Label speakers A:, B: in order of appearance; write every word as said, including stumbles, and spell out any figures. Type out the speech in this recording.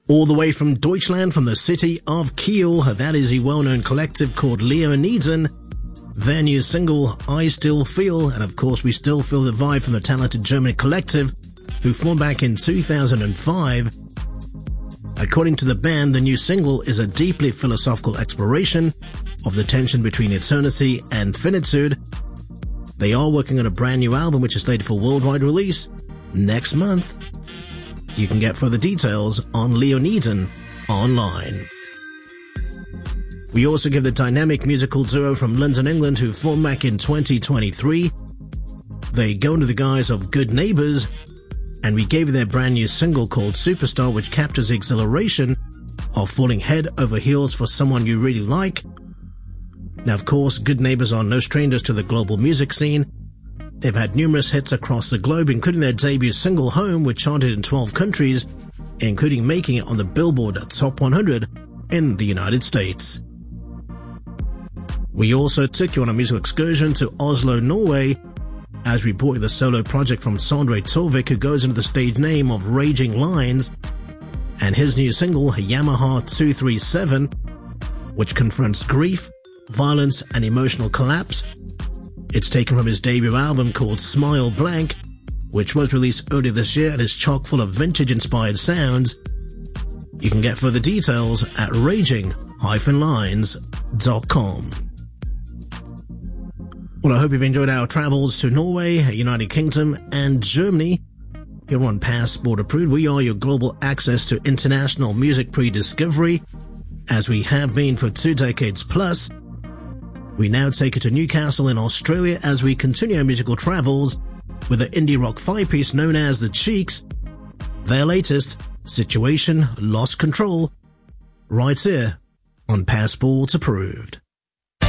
A: All the way from Deutschland, from the city of Kiel, that is a well-known collective called Leoniden. Their new single, I Still Feel, and of course we still feel the vibe from the talented German collective who formed back in two thousand five. According to the band, the new single is a deeply philosophical exploration of the tension between eternity and finitude. They are working on a brand new album which is slated for worldwide release next month. You can get further details on Leoniden online. We also give the dynamic musical duo from London, England, who formed back in twenty twenty-three. They go under the guise of Good Neighbors, and we gave you their brand new single called Superstar, which captures the exhilaration of falling head over heels for someone you really like. Now, of course, Good Neighbors are no strangers to the global music scene. They've had numerous hits across the globe, including their debut single Home, which charted in twelve countries, including making it on the Billboard Top one hundred in the United States. We also took you on a musical excursion to Oslo, Norway, as we brought you the solo project from Sondre Torvik, who goes under the stage name of Raging Lines, and his new single, Yamaha two three seven, which confronts grief, violence, and emotional collapse. It's taken from his debut album called Smile Blank, which was released earlier this year and is chock full of vintage-inspired sounds. You can get further details at raging dash lines dot com. Well, I hope you've enjoyed our travels to Norway, United Kingdom, and Germany. Here on Passport Approved, we are your global access to international music pre-discovery, as we have been for two decades plus. We now take it to Newcastle in Australia as we continue our musical travels with the indie rock five-piece known as The Cheeks. Their latest, Situation Lost Control, right here on Passport Approved.